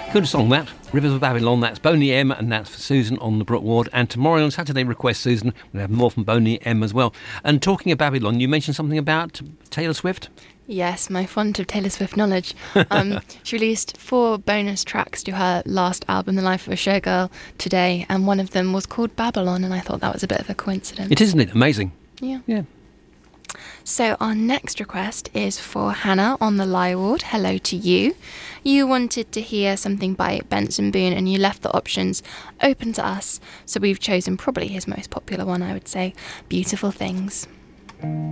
Good song, that. Rivers of Babylon. That's Boney M, and that's for Susan on the Brook Ward. And tomorrow on Saturday Request, Susan, we'll have more from Boney M as well. And talking of Babylon, you mentioned something about Taylor Swift? Yes, my font of Taylor Swift knowledge. She released 4 bonus tracks to her last album, The Life of a Showgirl, today, and one of them was called Babylon, and I thought that was a bit of a coincidence. It isn't it? Amazing. Yeah. So our next request is for Hannah on the Lie Ward. Hello to you. You wanted to hear something by Benson Boone and you left the options open to us. So we've chosen probably his most popular one, I would say, Beautiful Things.